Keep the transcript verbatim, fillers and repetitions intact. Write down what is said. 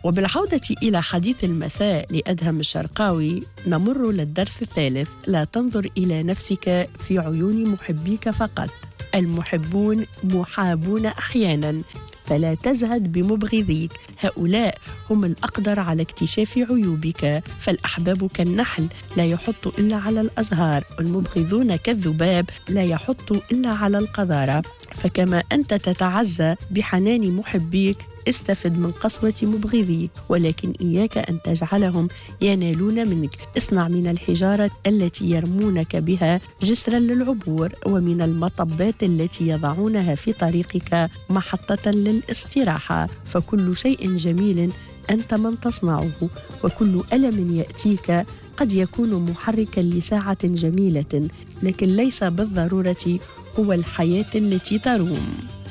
وبالعودة إلى حديث المساء لأدهم الشرقاوي نمر للدرس الثالث. لا تنظر إلى نفسك في عيون محبيك فقط، المحبون محابون أحيانا، فلا تزهد بمبغضيك، هؤلاء هم الأقدر على اكتشاف عيوبك. فالأحباب كالنحل لا يحط إلا على الأزهار، والمبغضون كالذباب لا يحط إلا على القذارة. فكما أنت تتعزى بحنان محبيك استفد من قسوة مبغضيك، ولكن إياك أن تجعلهم ينالون منك. اصنع من الحجارة التي يرمونك بها جسرا للعبور، ومن المطبات التي يضعونها في طريقك محطة للاستراحة. فكل شيء جميل أنت من تصنعه، وكل ألم يأتيك قد يكون محركا لساعة جميلة، لكن ليس بالضرورة هو الحياة التي تروم.